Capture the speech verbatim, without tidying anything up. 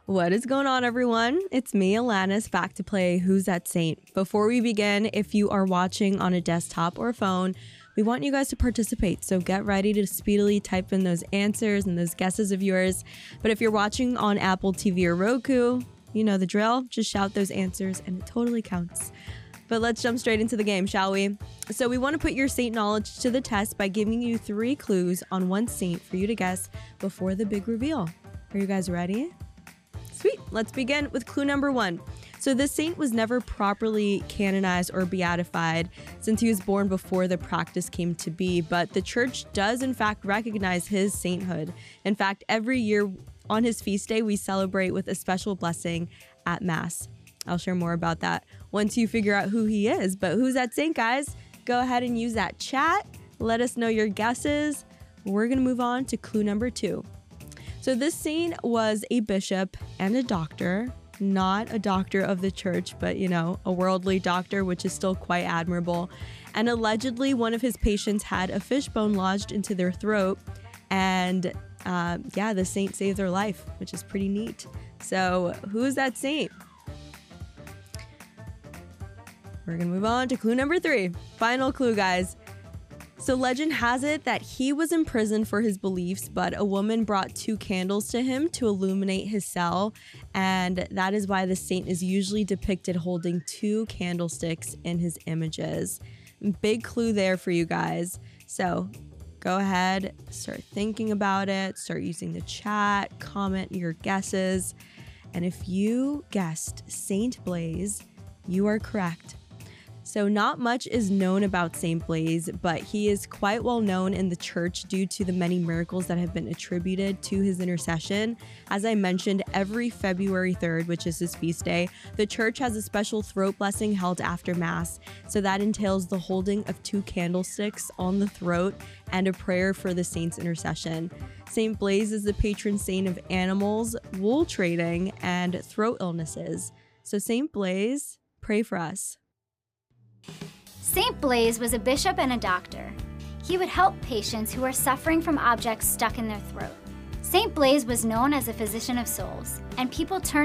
What is going on, everyone? It's me, Alanis, back to play Who's That Saint? Before we begin, if you are watching on a desktop or a phone, we want you guys to participate, so get ready to speedily type in those answers and those guesses of yours. But if you're watching on Apple T V or Roku, you know the drill. Just shout those answers and it totally counts. But let's jump straight into the game, shall we? So we want to put your saint knowledge to the test by giving you three clues on one saint for you to guess before the big reveal. Are you guys ready? Sweet, let's begin with clue number one. So this saint was never properly canonized or beatified since he was born before the practice came to be, but the church does in fact recognize his sainthood. In fact, every year on his feast day, we celebrate with a special blessing at Mass. I'll share more about that once you figure out who he is, but who's that saint, guys? Go ahead and use that chat. Let us know your guesses. We're gonna move on to clue number two. So this saint was a bishop and a doctor, not a doctor of the church, but, you know, a worldly doctor, which is still quite admirable. And allegedly, one of his patients had a fishbone lodged into their throat. And uh, yeah, the saint saved their life, which is pretty neat. So who is that saint? We're going to move on to clue number three. Final clue, guys. So legend has it that he was imprisoned for his beliefs, but a woman brought two candles to him to illuminate his cell, and that is why the saint is usually depicted holding two candlesticks in his images. Big clue there for you guys. So go ahead, start thinking about it, start using the chat, comment your guesses, and if you guessed Saint Blaise, you are correct. So not much is known about Saint Blaise, but he is quite well known in the church due to the many miracles that have been attributed to his intercession. As I mentioned, every February third, which is his feast day, the church has a special throat blessing held after Mass. So that entails the holding of two candlesticks on the throat and a prayer for the saint's intercession. Saint Blaise is the patron saint of animals, wool trading, and throat illnesses. So Saint Blaise, pray for us. Saint Blaise was a bishop and a doctor. He would help patients who were suffering from objects stuck in their throat. Saint Blaise was known as a physician of souls, and people turned